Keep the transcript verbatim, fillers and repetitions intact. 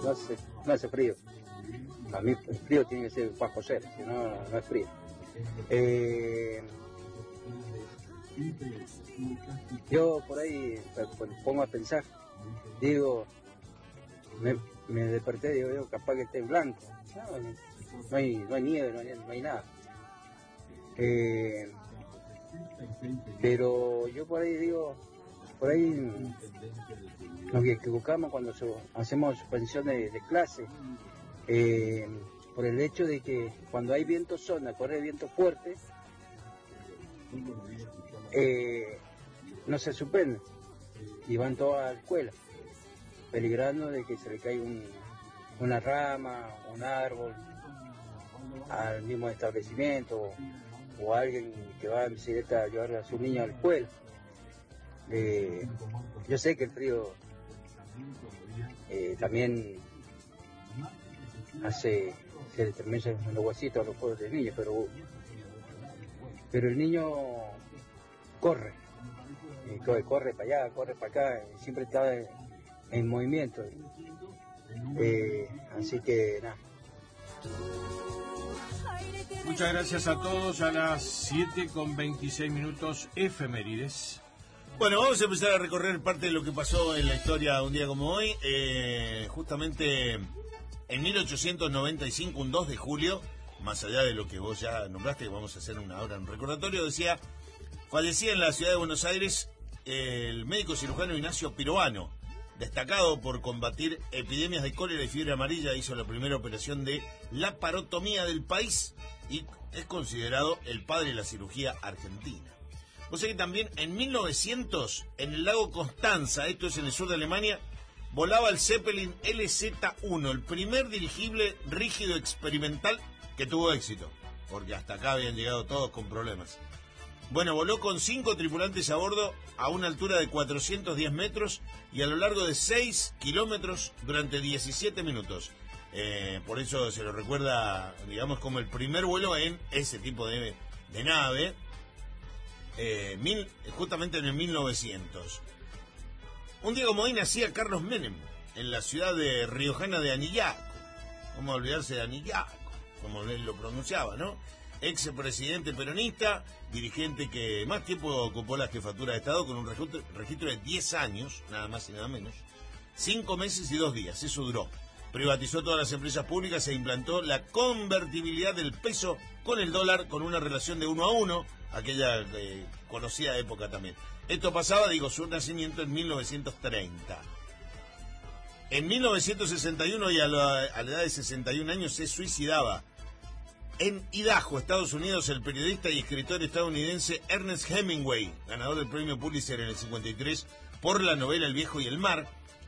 no hace, no hace frío. A mí el frío tiene que ser bajo cero, si no, no es frío. Eh, yo por ahí me pongo a pensar, digo, me, me desperté, digo, yo capaz que esté en blanco. No, no, hay, no hay nieve, no hay, no hay nada. Eh, pero yo por ahí digo, por ahí nos equivocamos cuando so, hacemos suspensión de, de clase, eh, por el hecho de que cuando hay viento zona, corre viento fuerte, eh, no se suspende y van todos a la escuela, peligrando de que se le caiga un, una rama, un árbol al mismo establecimiento, o, o alguien que va en bicicleta a llevar a su niño a la escuela. Eh, yo sé que el frío eh, también hace se determina en los huesitos a los juegos del niño, pero pero el niño corre, eh, corre, corre para allá, corre para acá, siempre está en, en movimiento, eh, así que nada. Muchas gracias a todos. A las siete con veintiséis minutos, efemérides. Bueno, vamos a empezar a recorrer parte de lo que pasó en la historia un día como hoy. Eh, justamente en mil ochocientos noventa y cinco, un dos de julio, más allá de lo que vos ya nombraste, que vamos a hacer una hora en recordatorio, decía, fallecía en la ciudad de Buenos Aires el médico cirujano Ignacio Piroano, destacado por combatir epidemias de cólera y fiebre amarilla, hizo la primera operación de laparotomía del país y es considerado el padre de la cirugía argentina. O sea que también en mil novecientos, en el lago Constanza, esto es en el sur de Alemania, volaba el Zeppelin L Z uno, el primer dirigible rígido experimental que tuvo éxito, porque hasta acá habían llegado todos con problemas. Bueno, voló con cinco tripulantes a bordo a una altura de cuatrocientos diez metros y a lo largo de seis kilómetros durante diecisiete minutos. Eh, por eso se lo recuerda, digamos, como el primer vuelo en ese tipo de, de nave. Eh, mil, justamente en el mil novecientos. Un día como hoy nacía Carlos Menem en la ciudad de riojana de Anillaco. ¿Cómo olvidarse de Anillaco? Como él lo pronunciaba, ¿no? Ex presidente peronista, dirigente que más tiempo ocupó la jefatura de Estado con un registro, registro de diez años, nada más y nada menos, cinco meses y dos días, eso duró. Privatizó todas las empresas públicas e implantó la convertibilidad del peso con el dólar con una relación de uno a uno, aquella eh, conocida época también. Esto pasaba, digo, su nacimiento en mil novecientos treinta. En mil novecientos sesenta y uno, y a la, a la edad de sesenta y un años, se suicidaba en Idaho, Estados Unidos, el periodista y escritor estadounidense Ernest Hemingway, ganador del premio Pulitzer en el cincuenta y tres por la novela El viejo y el mar.